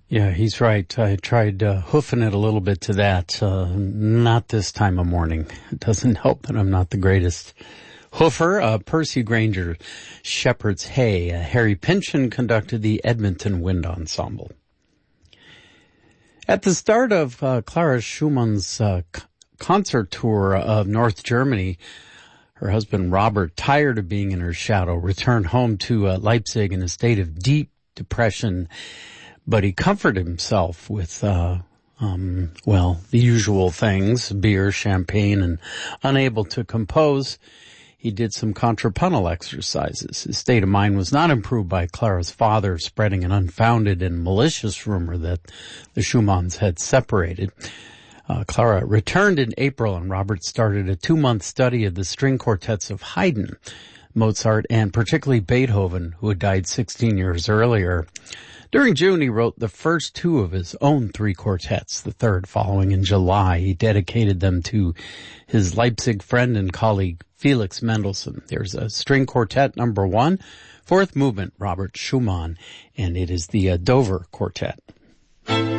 Yeah, he's right. I tried hoofing it a little bit to that. Not this time of morning. It doesn't help that I'm not the greatest hoofer. Percy Granger, Shepherd's Hay. Harry Pynchon conducted the Edmonton Wind Ensemble. At the start of Clara Schumann's concert tour of North Germany, her husband Robert, tired of being in her shadow, returned home to Leipzig in a state of deep depression. But he comforted himself with, the usual things, beer, champagne, and unable to compose, he did some contrapuntal exercises. His state of mind was not improved by Clara's father spreading an unfounded and malicious rumor that the Schumanns had separated. Clara returned in April, and Robert started a 2-month study of the string quartets of Haydn, Mozart, and particularly Beethoven, who had died 16 years earlier. During June, he wrote the first 2 of his own 3 quartets, the third following in July. He dedicated them to his Leipzig friend and colleague, Felix Mendelssohn. There's a string quartet number 1, 4th movement, Robert Schumann, and it is the Dover Quartet.